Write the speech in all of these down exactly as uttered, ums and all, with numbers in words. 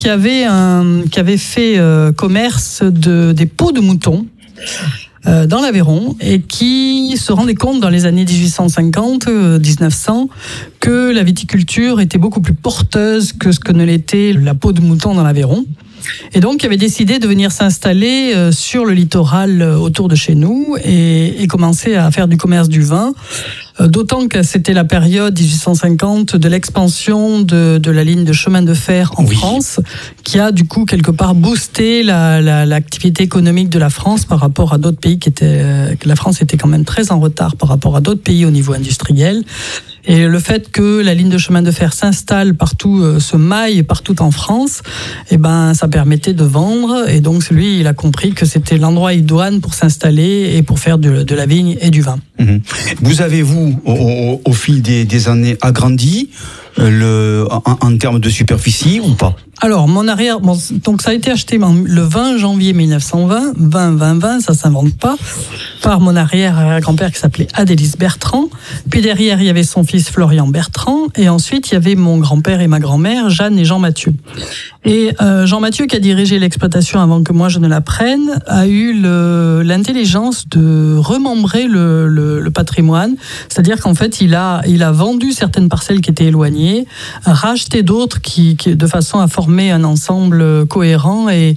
qui avait, un, qui avait fait euh, commerce de, des peaux de mouton euh, dans l'Aveyron et qui se rendait compte dans les années dix-huit cent cinquante, dix-neuf cents que la viticulture était beaucoup plus porteuse que ce que ne l'était la peau de mouton dans l'Aveyron. Et donc, il avait décidé de venir s'installer euh, sur le littoral euh, autour de chez nous et, et commencer à faire du commerce du vin. Euh, d'autant que c'était la période dix-huit cent cinquante de l'expansion de, de la ligne de chemin de fer en oui. France, qui a du coup quelque part boosté la, la, l'activité économique de la France par rapport à d'autres pays qui étaient. Euh, que la France était quand même très en retard par rapport à d'autres pays au niveau industriel. Et le fait que la ligne de chemin de fer s'installe partout, euh, se maille partout en France, eh ben, ça permettait de vendre. Et donc, lui, il a compris que c'était l'endroit idoine pour s'installer et pour faire de, de la vigne et du vin. Mmh. Vous avez, vous, au, au, au fil des, des années, agrandi euh, le, en, en termes de superficie ou pas ? Alors, mon arrière, bon, donc ça a été acheté le vingt janvier mille neuf cent vingt, vingt, vingt, vingt, ça s'invente pas, par mon arrière-grand-père qui s'appelait Adélis Bertrand. Puis derrière, il y avait son fils Florian Bertrand, et ensuite, il y avait mon grand-père et ma grand-mère, Jeanne et Jean Mathieu. Et euh, Jean Mathieu, qui a dirigé l'exploitation avant que moi je ne la prenne, a eu le, l'intelligence de remembrer le, le, le patrimoine. C'est-à-dire qu'en fait, il a, il a vendu certaines parcelles qui étaient éloignées, racheté d'autres qui, qui, de façon à former un ensemble cohérent et,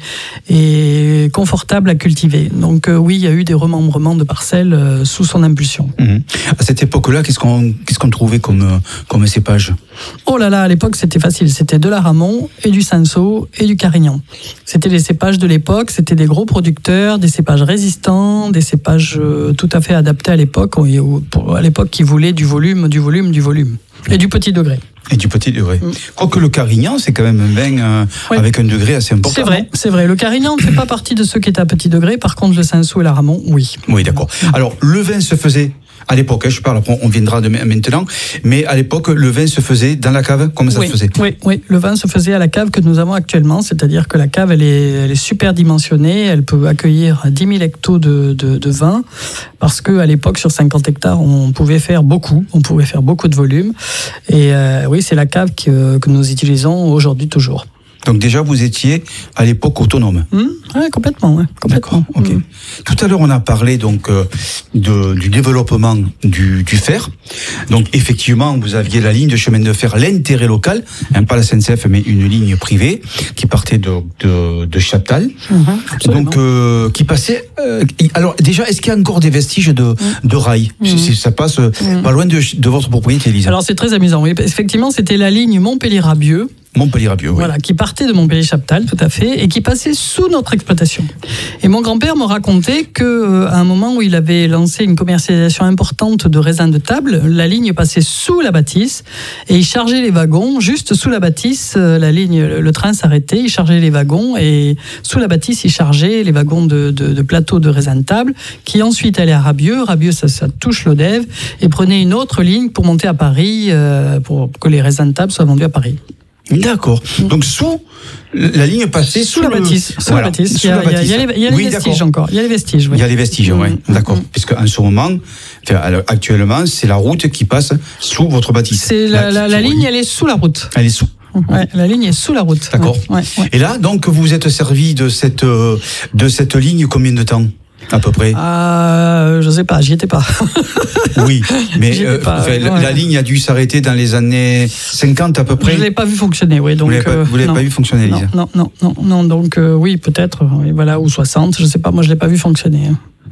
et confortable à cultiver. Donc euh, oui, il y a eu des remembrements de parcelles euh, sous son impulsion. Mmh. À cette époque-là, qu'est-ce qu'on, qu'est-ce qu'on trouvait comme, comme cépage ? Oh là là, à l'époque, c'était facile. C'était de l'Aramon et du Cinsault et du Carignan. C'était les cépages de l'époque. C'était des gros producteurs, des cépages résistants, des cépages euh, tout à fait adaptés à l'époque, à l'époque qui voulaient du volume, du volume, du volume. Et du petit degré. Et du petit degré. Mmh. Quoique le Carignan, c'est quand même un vin euh, oui. avec un degré assez important. C'est vrai, c'est vrai. Le Carignan ne fait pas partie de ceux qui étaient à petit degré. Par contre, le Cinsault et l'Aramon, oui. Oui, d'accord. Alors, le vin se faisait à l'époque, hein, je parle, après on viendra de maintenant, mais à l'époque, le vin se faisait dans la cave. Comment ça oui, se faisait ? Oui, oui, le vin se faisait à la cave que nous avons actuellement, c'est-à-dire que la cave, elle est, elle est super dimensionnée, elle peut accueillir dix mille hectos de, de, de vin, parce qu'à l'époque, sur cinquante hectares, on pouvait faire beaucoup, on pouvait faire beaucoup de volume. Et euh, oui, c'est la cave que, que nous utilisons aujourd'hui toujours. Donc déjà, vous étiez à l'époque autonome. Mmh, oui, complètement, ouais, complètement. D'accord, ok. Mmh. Tout à l'heure, on a parlé donc euh, de, du développement du, du fer. Donc effectivement, vous aviez la ligne de chemin de fer, l'intérêt local, hein, pas la S N C F, mais une ligne privée qui partait de, de, de Chaptal, mmh, donc euh, qui passait. Euh, alors déjà, est-ce qu'il y a encore des vestiges de, mmh. de rails ? mmh. si, Ça passe mmh. pas loin de, de votre propriété, Lisa. Alors c'est très amusant. Oui, effectivement, c'était la ligne Montpellier-Rabieux. Montpellier-Rabieux, oui. Voilà, qui partait de Montpellier-Chaptal, tout à fait, et qui passait sous notre exploitation. Et mon grand-père me racontait qu'à euh, un moment où il avait lancé une commercialisation importante de raisins de table, la ligne passait sous la bâtisse et il chargeait les wagons juste sous la bâtisse. Euh, la ligne, le, le train s'arrêtait, il chargeait les wagons et sous la bâtisse, il chargeait les wagons de, de, de plateaux de raisins de table qui ensuite allaient à Rabieux. Rabieux, ça, ça touche l'Odève et prenait une autre ligne pour monter à Paris, euh, pour que les raisins de table soient vendus à Paris. D'accord. Donc sous la ligne passée sous, sous la le... bâtisse. Sous voilà. la bâtisse. Il y a, il y a, il y a les, il y a les oui, vestiges d'accord. encore. Il y a les vestiges. Oui. Il y a les vestiges, mmh. oui. D'accord. Mmh. Puisque en ce moment, actuellement, c'est la route qui passe sous votre bâtisse. C'est la, la, la, la ligne, elle est sous la route. Elle est sous. Ouais, la ligne est sous la route. D'accord. Ouais, ouais. Et là, donc, vous vous êtes servi de cette de cette ligne combien de temps ? À peu près. Euh, je sais pas, j'y étais pas. Oui, mais euh, pas, enfin, ouais. la ligne a dû s'arrêter dans les années cinquante à peu près. Je l'ai pas vu fonctionner, oui. Donc vous l'avez pas, vous l'avez euh, pas vu fonctionner, Lisa ? Non, non, non, non. Donc euh, oui, peut-être, oui, voilà, ou soixante, je sais pas. Moi, je l'ai pas vu fonctionner.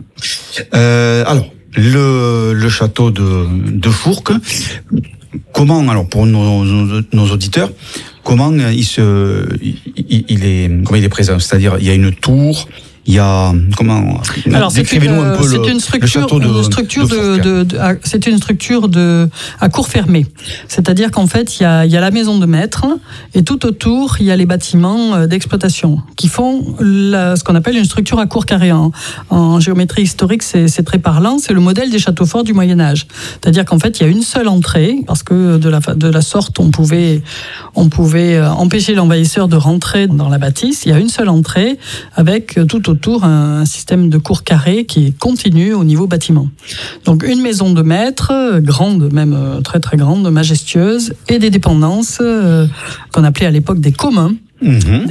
Euh, alors, le le château de de Fourques. Comment, alors pour nos, nos, nos auditeurs, comment il se, il, il est, comment il est présent ? C'est-à-dire, il y a une tour. Il y a comment Alors c'est une, un peu c'est le, une structure, de, une structure de, de, de, de à, c'est une structure de à cour fermée. C'est-à-dire qu'en fait il y a il y a la maison de maître et tout autour il y a les bâtiments d'exploitation qui font la, ce qu'on appelle une structure à cour carrée. En, en géométrie historique c'est, c'est très parlant. C'est le modèle des châteaux forts du Moyen Âge. C'est-à-dire qu'en fait il y a une seule entrée parce que de la de la sorte on pouvait on pouvait empêcher l'envahisseur de rentrer dans la bâtisse. Il y a une seule entrée avec tout autour un système de cour carrée qui est continu au niveau bâtiment. Donc une maison de maître, grande, même très très grande, majestueuse, et des dépendances euh, qu'on appelait à l'époque des communs. Mmh.